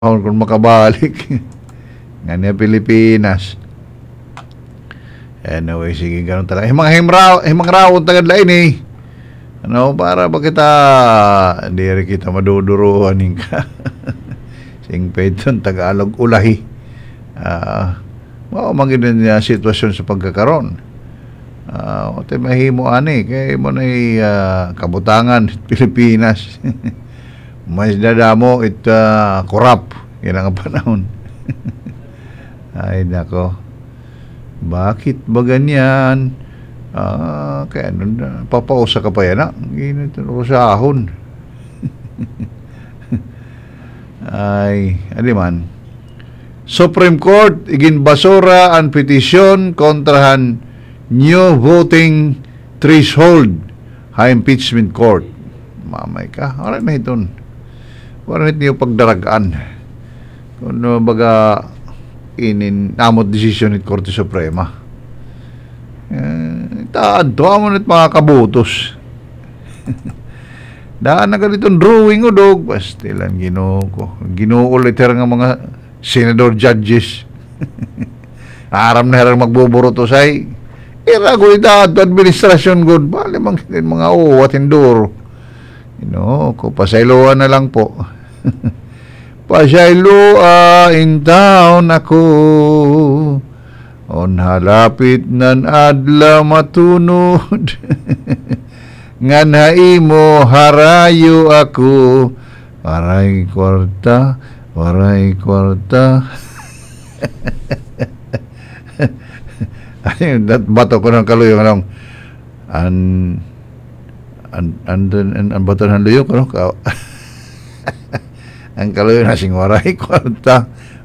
kung makabalik. Nga niya Pilipinas. Anyway, sige, ganun talaga. Himang raon tagad lain eh. Ano, para ba kita, hindi rin kita maduduruan ka. Sing Pedron, Tagalog, ulahi. Magiging niya sitwasyon sa pagkakaroon. Ote mahimo ani, kaya mo na kabutangan, Pilipinas. Mas dadamo korap. Yan ang panahon. Ay, nako. Bakit ba ganyan? Kaya papausa ka pa yan, ginito sa ahon. Ay, aliman. Supreme Court iginbasura ang petisyon kontrahan new voting threshold ha impeachment court. Mamay ka. Aray na iton. Waran niyo pagdaragaan. Kung baga namot desisyon ni Korte Suprema. Taan to mo nit mga kabutos. Daan na ganitong drawing o dog. Pastilan ginoo ko. Ginoo liter nga mga senador judges. Aram na herang magbuburoto say. Irago ita at administrasyon good. Bale mga uwat induro. Ginoo ko. Pasayloan na lang po. Pasayloa in town ako. On halapit nan adla matunod. Nga naimo harayo ako. Waray kwarta. Ayun, bato ko ng kaluyo anong ang bato ng luyo ko ang kaluyo na sing waray kwarta.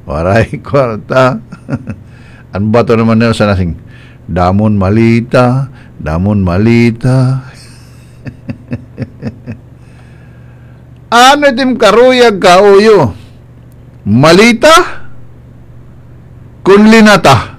Ang bato naman nila sa nasing damon malita. Ano itim karuyag kauyo? Malita? Kunlinata.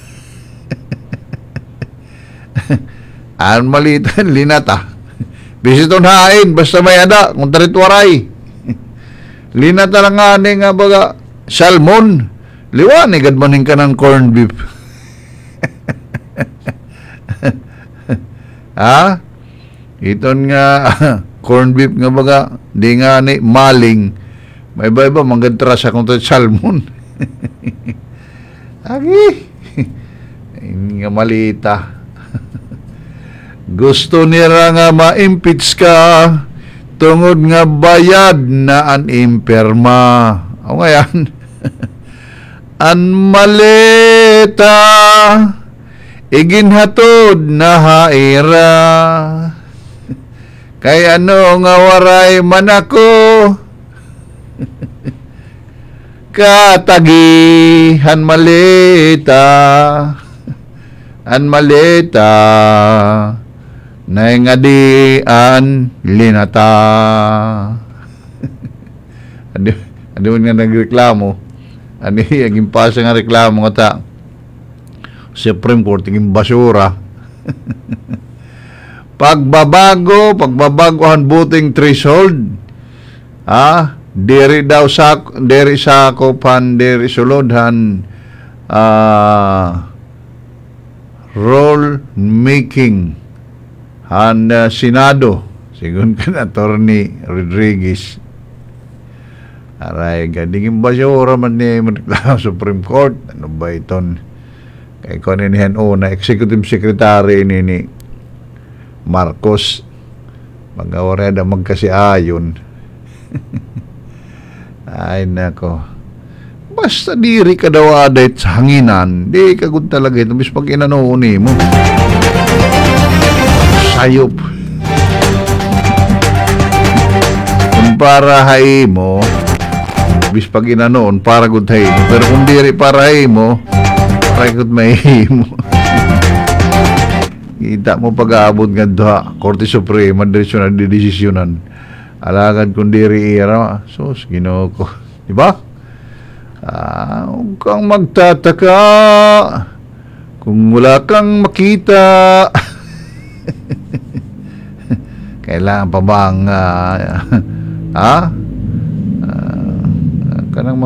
An malita, linata. Bisiton hain, basta may ada, kung taritwaray. Linata lang nga baga, salmon. Liwanig, admaning ka ng corned beef. Ha? Iton nga, corned beef nga baga, di nga ni maling. May iba-iba, manggadra sa kung salmon. Agi. Hindi nga malita. Gusto nila nga ma-impeach ka tungod nga bayad na an imperma. O ngayon, an maleta iginhatod na haira. Kay ano nga waray man ako katagihan maleta na nga di an linata. Adi mo nga nagreklamo. Ani aging pasa nga reklamo nga ta. Supreme Court aging basura. Pagbabago ang voting threshold. Diri sakopan diri sulodhan rule making han Senado sigun kan Attorney Rodriguez. Aray gading basura man ni Supreme Court. Ano ba iton? Kay ko ni na Executive Secretary ni Marcos magawara magkasiayon. Ay nako. Basta diri ka daw aday sa hanginan, di ka gud talaga ito bis pag inanuuni mo. Sayop. Kung para hay mo, bis pag inanoon, para gud hay mo. Pero kung diri para hay mo, para gud may mo. Kita mo pag-aabot nga doha, Korte Suprema, diretso na didesisyonan. Alagad kung diri ira, sus, Ginoo ko. Diba? Huwag kang magtataka kung wala kang makita. Kailangan pa bang kanang